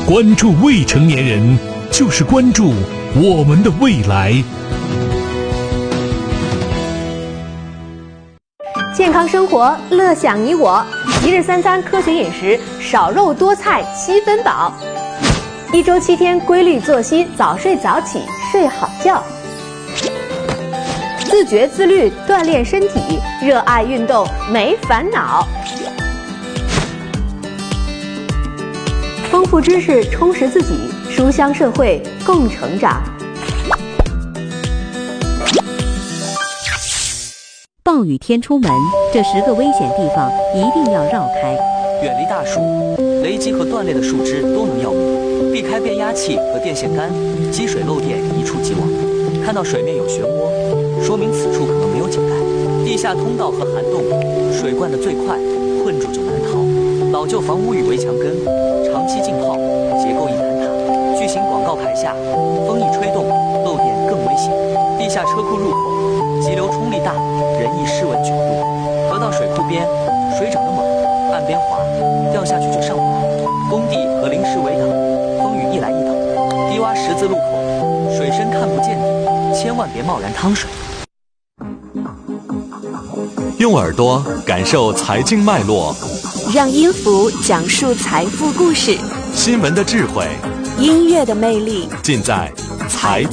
关注未成年人，就是关注我们的未来。 健康生活，乐享你我。一日三餐科学饮食，少肉多菜7分饱。1周7天规律作息，早睡早起，睡好觉。自觉自律，锻炼身体，热爱运动，没烦恼。丰富知识，充实自己，书香社会，共成长。 暴雨天出门，这10个危险地方一定要绕开。 远离大树，雷击和断裂的树枝都能要命，避开变压器和电线杆，积水漏电一触即亡。看到水面有漩涡，说明此处可能没有井盖。地下通道和涵洞，水灌得最快，困住就难逃。老旧房屋与围墙根，长期浸泡，结构易坍塌。巨型广告牌下，风一吹动，漏电更危险。地下车库入口，急流冲力大，人易失稳卷入。河道水库边，水涨得猛，岸边滑，掉下去就上不来。工地和临时围挡，风雨一来一倒。低洼十字路口，水深看不见底，千万别贸然趟水。 用耳朵感受财经脉络， 让音符讲述财富故事， 新闻的智慧， 音乐的魅力， 尽在财经